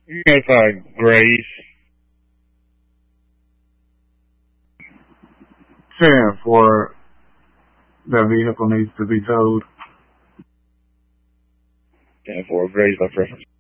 Yes, Grace. 10 for that vehicle needs to be towed. 10-4, Grace by preference.